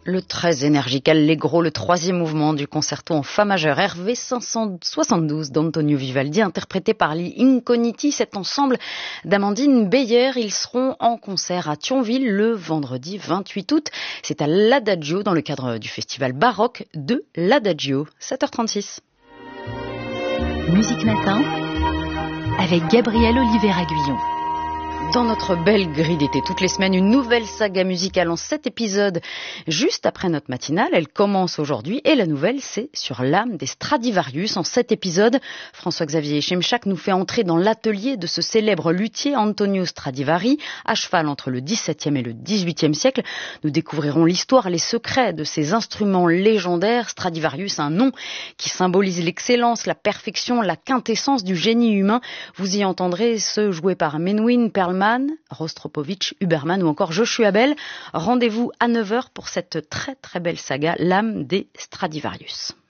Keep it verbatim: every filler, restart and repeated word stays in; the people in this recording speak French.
Le très énergique Allegro, le troisième mouvement du concerto en fa majeur R V cinq cent soixante-douze d'Antonio Vivaldi, interprété par Li Incogniti, cet ensemble d'Amandine Beyer. Ils seront en concert à Thionville le vendredi vingt-huit août. C'est à l'Adagio dans le cadre du festival baroque de l'Adagio. sept heures trente-six. Musique Matin avec Gabriel Oliveira-Guyon. Dans notre belle grille d'été, toutes les semaines, une nouvelle saga musicale en sept épisodes. Juste après notre matinale, elle commence aujourd'hui et la nouvelle, c'est sur l'âme des Stradivarius. En sept épisodes, François-Xavier Chemchak nous fait entrer dans l'atelier de ce célèbre luthier Antonio Stradivari, à cheval entre le dix-septième et le dix-huitième siècle. Nous découvrirons l'histoire, les secrets de ces instruments légendaires. Stradivarius, un nom qui symbolise l'excellence, la perfection, la quintessence du génie humain. Vous y entendrez ceux joués par Menuhin, Perlman, Rostropovitch, Huberman ou encore Joshua Bell. Rendez-vous à neuf heures pour cette très très belle saga, l'âme des Stradivarius.